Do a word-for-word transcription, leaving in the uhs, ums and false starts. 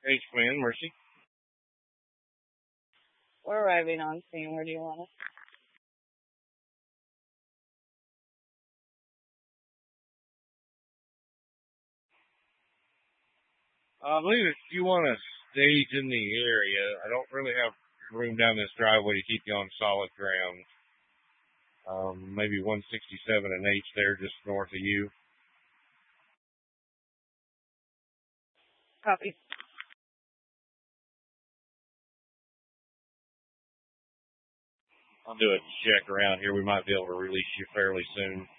H. Quinn, Mercy. We're arriving on scene. Where do you want us? I believe if you want to stage in the area, I don't really have room down this driveway to keep you on solid ground. Um, maybe one sixty-seven and H there, just north of you. Copy. I'll do a check around here. We might be able to release you fairly soon.